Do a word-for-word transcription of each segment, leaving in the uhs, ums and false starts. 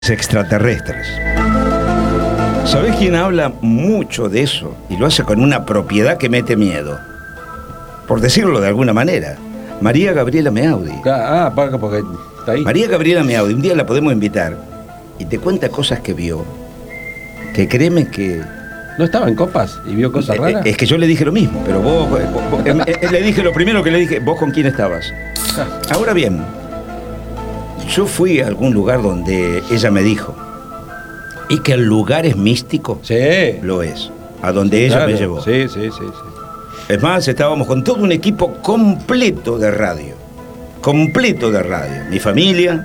extraterrestres. ¿Sabés quién habla mucho de eso? Y lo hace con una propiedad que mete miedo. Por decirlo de alguna manera. María Gabriela Meaudi. Ah, porque está ahí. María Gabriela Meaudi, un día la podemos invitar y te cuenta cosas que vio. Que créeme que... ¿No estaba en copas y vio cosas raras? Es que yo le dije lo mismo, pero vos... vos, vos eh, eh, le dije lo primero que le dije, ¿vos con quién estabas? Ahora bien, yo fui a algún lugar donde ella me dijo, y que el lugar es místico. Sí. Lo es. A donde sí, ella claro. me llevó. Sí, sí, sí, sí. Es más, estábamos con todo un equipo completo de radio. Completo de radio. Mi familia.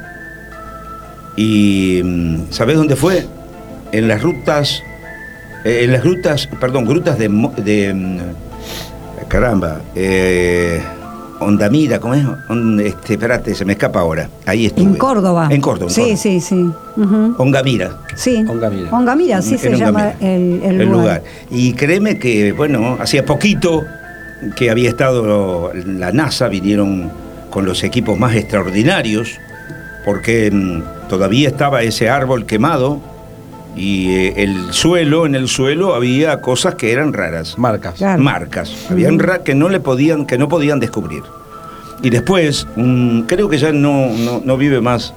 Y ¿sabés dónde fue? En las rutas... En las grutas, perdón, grutas de... de caramba. Eh, Ondamira, ¿cómo es? On, este, espérate, se me escapa ahora. Ahí estuve. En Córdoba. En Córdoba. En sí, Córdoba. sí, sí. Uh-huh. Ongamira. Sí. Ongamira. Ongamira, sí en, se en llama el, el, el lugar. lugar. Y créeme que, bueno, hacía poquito que había estado la NASA, vinieron con los equipos más extraordinarios, porque mmm, todavía estaba ese árbol quemado y eh, el suelo, en el suelo había cosas que eran raras. Marcas. Claro. Marcas. Uh-huh. Habían ra- que no le podían, que no podían descubrir. Y después, um, creo que ya no, no, no vive más.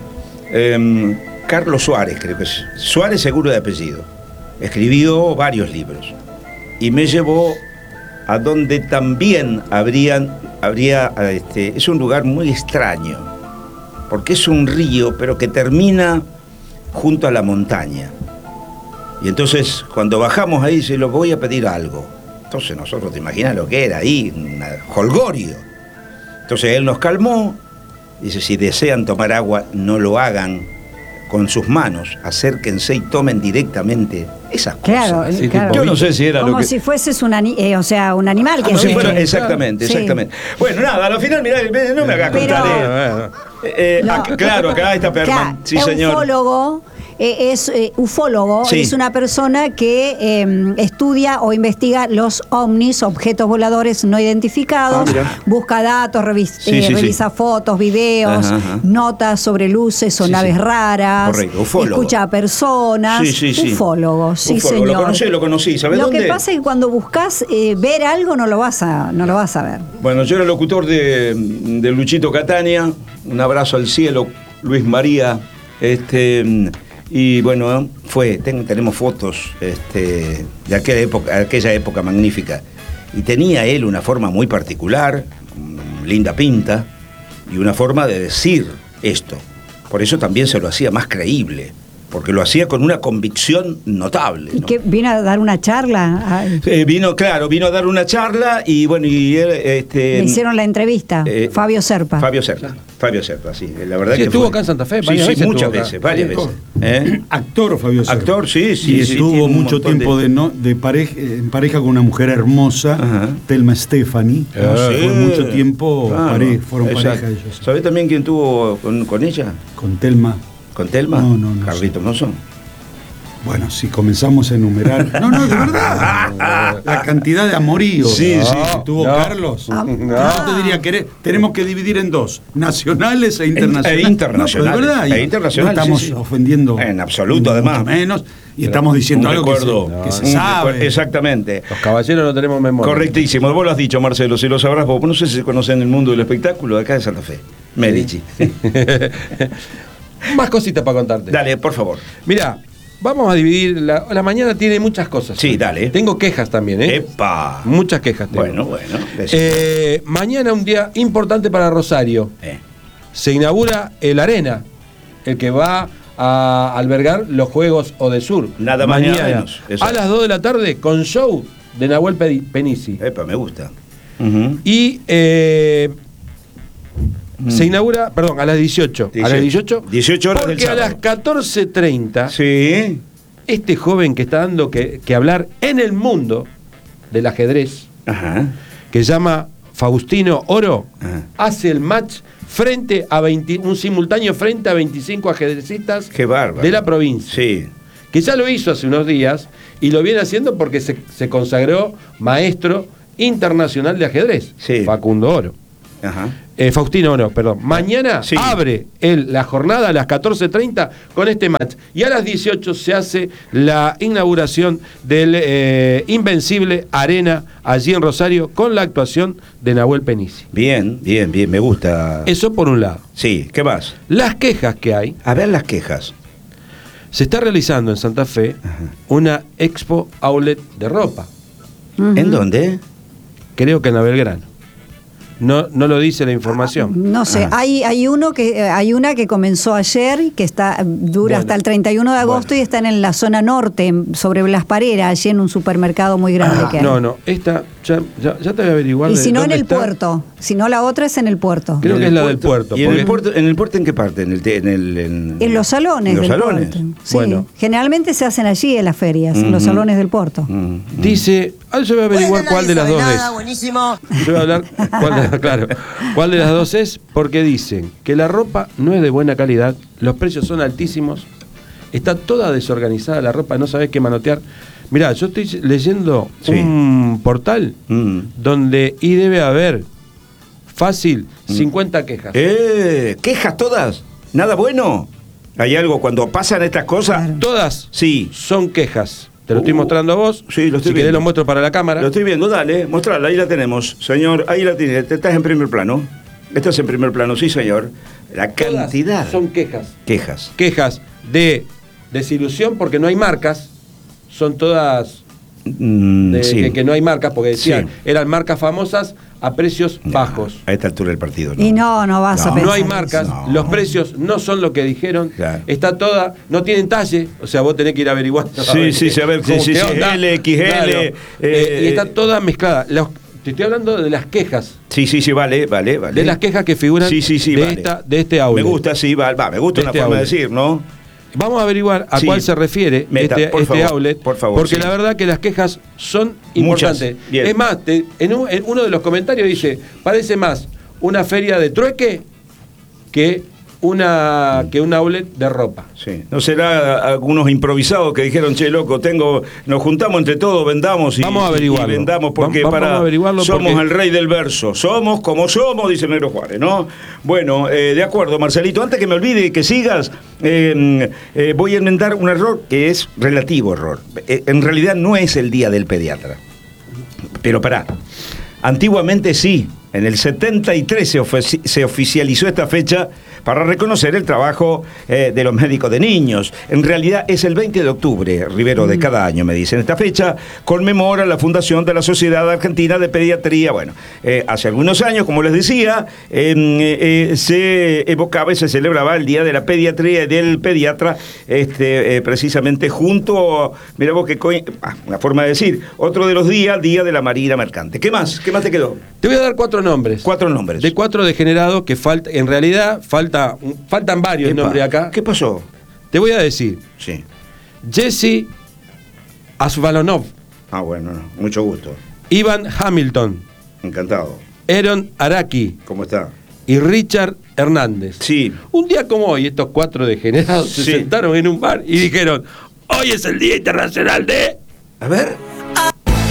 Um, Carlos Suárez, creo que es. Suárez seguro de apellido. Escribió varios libros. Y me llevó a donde también habrían, habría, este, es un lugar muy extraño. Porque es un río, pero que termina junto a la montaña. Y entonces, cuando bajamos ahí, se lo voy a pedir algo. Entonces nosotros, te imaginas lo que era ahí, un jolgorio. Entonces él nos calmó, dice, si desean tomar agua, no lo hagan con sus manos, acérquense y tomen directamente esas cosas. Claro, sí, claro. Yo no sé si era como lo que... si fueses un, ani- eh, o sea, un animal. Como que si fuera... que... Exactamente, sí. exactamente. Bueno, nada, al final, mirá, no me hagas Pero... contar. Eh, eh, no. acá, claro, acá está Perman. Sí, señor. Ufólogo. Eh, es eh, ufólogo, sí. Es una persona que eh, estudia o investiga los ovnis, objetos voladores no identificados, ah, busca datos, revis- sí, eh, sí, revisa sí. fotos, videos, ajá, ajá. notas sobre luces o sí, naves sí. raras, correcto, ufólogo. Escucha a personas, sí, sí, sí. ufólogo, sí ufólogo. señor. Lo conocí, lo conocí, ¿sabes Lo dónde? que pasa es que cuando buscas eh, ver algo no lo vas a, no lo vas a ver. Bueno, yo era locutor de, de Luchito Catania, un abrazo al cielo, Luis María, este... Y bueno, fue, ten, tenemos fotos este, de aquella época, aquella época magnífica. Y tenía él una forma muy particular, linda pinta, y una forma de decir esto. Por eso también se lo hacía más creíble, porque lo hacía con una convicción notable. ¿Y ¿no? qué, vino a dar una charla? Eh, vino, claro, vino a dar una charla y bueno, y él... Este, Le hicieron la entrevista, eh, Fabio Serpa. Fabio Serpa, Fabio Serpa, sí. La verdad sí, que estuvo fue... acá en Santa Fe, sí, sí, veces muchas veces, varias veces. ¿Eh? Actor Fabio Serpa. Actor, sí, sí. Y sí, estuvo sí, mucho tiempo de, de, no, de pareja, en pareja con una mujer hermosa, ajá. Thelma Stefani. Ah, sí. Fue mucho tiempo, claro, pare, fueron exacto. pareja ellos. ¿Sabés también quién tuvo con, con ella? Con Thelma. ¿Con Thelma? No, no, no. Carlitos Monzón. Bueno, si comenzamos a enumerar... No, no, de verdad. La cantidad de amoríos sí, no, sí, que tuvo no, Carlos. No. Yo te diría que tenemos que dividir en dos. Nacionales e internacionales. E internacionales. No, de verdad, e internacionales. No estamos sí, sí. ofendiendo. En absoluto, además. Mucho menos. Y estamos diciendo algo recuerdo, que se, no, que se sabe. Recuerdo, exactamente. Los caballeros no tenemos memoria. Correctísimo. Vos lo has dicho, Marcelo. Si lo sabrás vos. No sé si se conocen el mundo del espectáculo de acá de Santa Fe. Medici. Sí. Más cositas para contarte. Dale, por favor. Mira, vamos a dividir. La, la mañana tiene muchas cosas. Sí, dale. Tengo quejas también, ¿eh? ¡Epa! Muchas quejas tengo. Bueno, bueno. Eh, mañana un día importante para Rosario. Eh. Se inaugura el Arena, el que va a albergar los Juegos Odesur. Nada más mañana, menos. A las dos de la tarde, con show de Nahuel Penisi. Epa, me gusta. Uh-huh. Y eh, mm. se inaugura, perdón, a las dieciocho. dieciocho. A las dieciocho. dieciocho horas porque del sábado. A las catorce treinta. Sí. Este joven que está dando que, que hablar en el mundo del ajedrez, ajá, que se llama Faustino Oro, ajá, hace el match frente a veinte, un simultáneo frente a veinticinco ajedrecistas Qué bárbaro. de la provincia. Sí. Que ya lo hizo hace unos días y lo viene haciendo porque se, se consagró maestro internacional de ajedrez, sí. Facundo Oro. Ajá. Eh, Faustino no, perdón. Mañana sí. abre él la jornada a las catorce treinta con este match. Y a las dieciocho se hace la inauguración del eh, Invencible Arena allí en Rosario con la actuación de Nahuel Penici. Bien, bien, bien, me gusta. Eso por un lado. Sí, ¿qué más? Las quejas que hay. A ver las quejas. Se está realizando en Santa Fe Ajá. una expo outlet de ropa. Uh-huh. ¿En dónde? Creo que en la Belgrano. No, no lo dice la información. No sé, ah. hay, hay uno que hay una que comenzó ayer, que está dura bueno, hasta el treinta y uno de agosto bueno. y están en la zona norte, sobre Blas Parera, allí en un supermercado muy grande ah, que hay. No, no, esta ya, ya, ya te voy a averiguar. Y si no en el está. puerto, si no la otra es en el puerto. Creo que es la del puerto. ¿Y en el puerto, en el puerto en qué parte? En el en, el, en, en los salones. ¿En los del salones? Puerto. Sí, bueno. Generalmente se hacen allí en las ferias, uh-huh. en los salones del puerto. Uh-huh. Dice, ah, yo voy a averiguar bueno, cuál de las dos nada, es. Buenísimo. Yo voy a hablar cuál de, claro, cuál de las dos es, porque dicen que la ropa no es de buena calidad, los precios son altísimos, está toda desorganizada la ropa, no sabés qué manotear. Mirá, yo estoy leyendo sí. un portal mm. donde y debe haber fácil mm. cincuenta quejas. Eh, ¿Quejas todas? ¿Nada bueno? ¿Hay algo cuando pasan estas cosas? Claro. Todas sí. son quejas. Te lo estoy uh, mostrando a vos. Sí, lo estoy si querés lo muestro para la cámara. Lo estoy viendo, dale, mostrala, ahí la tenemos. Señor, ahí la tienes, estás en primer plano. Estás en primer plano, sí señor. La cantidad. Todas son quejas. Quejas. Quejas de desilusión porque no hay marcas. Son todas mm, de, sí. que, que no hay marcas, porque decían, sí. eran marcas famosas a precios no, bajos. A esta altura del partido. No. Y no, no vas no. a pensar. No hay marcas, no. los precios no son lo que dijeron. Claro. Está toda, no tienen talle, o sea, vos tenés que ir averiguando. Sí, a sí, sí, a ver, sí, sí, sí, L, X L. Claro. Eh, eh, y está toda mezclada. Los, te estoy hablando de las quejas. Sí, sí, sí, vale, vale, vale. De las quejas que figuran sí, sí, sí, de, vale. esta, de este audio. Me gusta, sí, va, va me gusta de una este forma outlet. De decir, ¿no? Vamos a averiguar a sí. cuál se refiere Meta, este, por este favor, outlet, por favor, porque sí. la verdad que las quejas son importantes. Es más, te, en, un, en uno de los comentarios dice, parece más una feria de trueque que una que un outlet de ropa. Sí. ¿No será algunos improvisados que dijeron, che, loco, tengo, nos juntamos entre todos, vendamos y, vamos a averiguarlo. y vendamos porque vamos, para vamos a averiguarlo somos porque... el rey del verso, somos como somos, dice Negro Juárez, ¿no? Bueno, eh, de acuerdo, Marcelito, antes que me olvide y que sigas, eh, eh, voy a enmendar un error que es relativo error. Eh, en realidad no es el día del pediatra. Pero pará, antiguamente sí. En el setenta y tres se, ofici- se oficializó esta fecha para reconocer el trabajo eh, de los médicos de niños. En realidad es el veinte de octubre, Rivero, mm. de cada año, me dicen. Esta fecha conmemora la fundación de la Sociedad Argentina de Pediatría. Bueno, eh, hace algunos años, como les decía, eh, eh, se evocaba y se celebraba el Día de la Pediatría y del Pediatra, este, eh, precisamente junto, mira vos que co- ah, una forma de decir, otro de los días, Día de la Marina Mercante. ¿Qué más? ¿Qué más te quedó? Te voy a dar cuatro nombres. Cuatro nombres. De cuatro degenerados que falta, en realidad falta, faltan varios Epa, nombres acá. ¿Qué pasó? Te voy a decir. Sí. Jesse Asvalonov. Ah, bueno, no, mucho gusto. Ivan Hamilton. Encantado. Aaron Araki. ¿Cómo está? Y Richard Hernández. Sí. Un día como hoy, estos cuatro degenerados sí. se sentaron en un bar y dijeron, hoy es el Día Internacional de... A ver...